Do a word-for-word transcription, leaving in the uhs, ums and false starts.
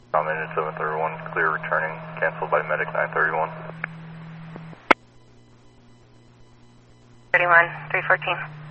Dominated seven thirty-one, clear returning, canceled by medic nine thirty-one. thirty-one, three fourteen.